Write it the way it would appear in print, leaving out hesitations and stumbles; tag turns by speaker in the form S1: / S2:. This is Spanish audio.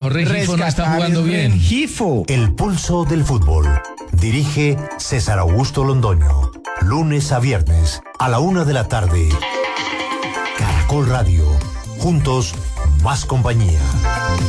S1: mejor Rengifo no está jugando bien.
S2: Rengifo.
S3: El pulso del fútbol. Dirige César Augusto Londoño. Lunes a viernes a la 1 de la tarde. Caracol Radio. Juntos, más compañía.